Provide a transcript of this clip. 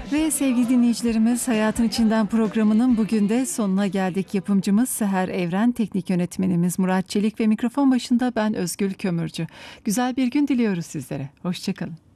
Ve sevgili dinleyicilerimiz, Hayatın İçinden programının bugün de sonuna geldik. Yapımcımız Seher Evren, teknik yönetmenimiz Murat Çelik ve mikrofon başında ben Özgül Kömürcü. Güzel bir gün diliyoruz sizlere. Hoşça kalın.